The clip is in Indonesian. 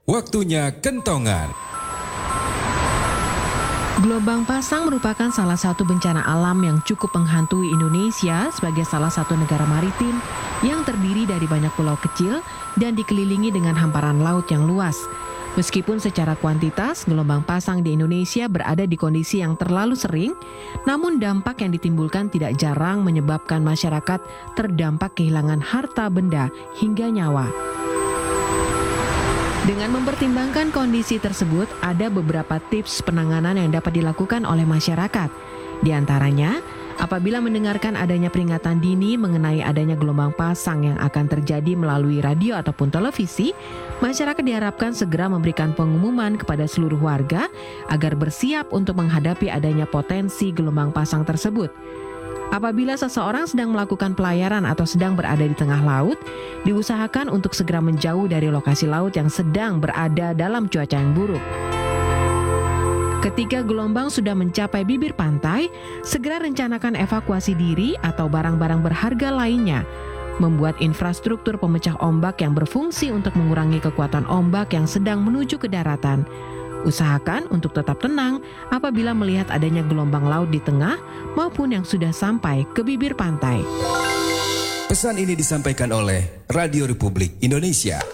Waktunya kentongan. Gelombang pasang merupakan salah satu bencana alam yang cukup menghantui Indonesia sebagai salah satu negara maritim yang terdiri dari banyak pulau kecil dan dikelilingi dengan hamparan laut yang luas. Meskipun secara kuantitas, gelombang pasang di Indonesia berada di kondisi yang terlalu sering, namun dampak yang ditimbulkan tidak jarang menyebabkan masyarakat terdampak kehilangan harta benda hingga nyawa. Dengan mempertimbangkan kondisi tersebut, ada beberapa tips penanganan yang dapat dilakukan oleh masyarakat. Di antaranya, apabila mendengarkan adanya peringatan dini mengenai adanya gelombang pasang yang akan terjadi melalui radio ataupun televisi, masyarakat diharapkan segera memberikan pengumuman kepada seluruh warga agar bersiap untuk menghadapi adanya potensi gelombang pasang tersebut. Apabila seseorang sedang melakukan pelayaran atau sedang berada di tengah laut, diusahakan untuk segera menjauh dari lokasi laut yang sedang berada dalam cuaca yang buruk. Ketika gelombang sudah mencapai bibir pantai, segera rencanakan evakuasi diri atau barang-barang berharga lainnya. Membuat infrastruktur pemecah ombak yang berfungsi untuk mengurangi kekuatan ombak yang sedang menuju ke daratan. Usahakan untuk tetap tenang apabila melihat adanya gelombang laut di tengah maupun yang sudah sampai ke bibir pantai. Pesan ini disampaikan oleh Radio Republik Indonesia.